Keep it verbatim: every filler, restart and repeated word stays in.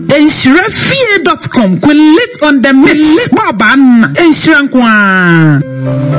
Enshira F I E dot com. Quilit on the miss. Baba. Enshira Nkwa.